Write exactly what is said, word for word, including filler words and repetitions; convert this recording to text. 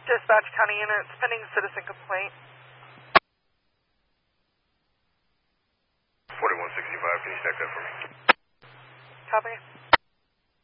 Dispatch County Units, pending citizen complaint. forty-one sixty-five, can you stack that for me? Copy.